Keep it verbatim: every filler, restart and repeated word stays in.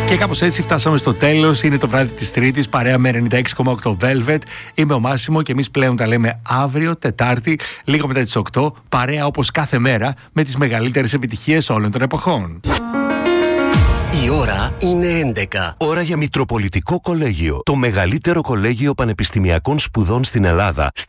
Και κάπως έτσι φτάσαμε στο τέλος. Είναι το βράδυ της Τρίτης, παρέα με ενενήντα έξι κόμμα οκτώ Velvet. Είμαι ο Μάσιμο και εμείς πλέον τα λέμε αύριο, Τετάρτη, λίγο μετά τις οκτώ. Παρέα όπως κάθε μέρα με τις μεγαλύτερες επιτυχίες όλων των εποχών. Η ώρα είναι έντεκα. Ώρα για Μητροπολιτικό Κολέγιο. Το μεγαλύτερο κολέγιο πανεπιστημιακών σπουδών στην Ελλάδα.